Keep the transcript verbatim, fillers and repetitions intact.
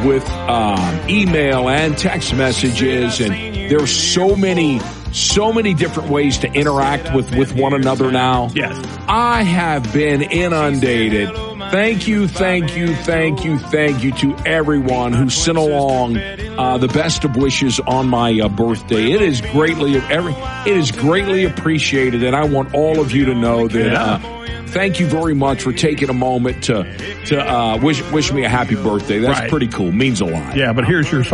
with um, email and text messages, and there's so many, so many different ways to interact with, with one another now. Yes. I have been inundated. Thank you, thank you, thank you, thank you to everyone who sent along uh, the best of wishes on my uh, birthday. It is greatly, every, it is greatly appreciated, and I want all of you to know that. Yeah. Uh, Thank you very much for taking a moment to to uh, wish wish me a happy birthday. That's right. pretty cool. Means a lot. Yeah, but here's your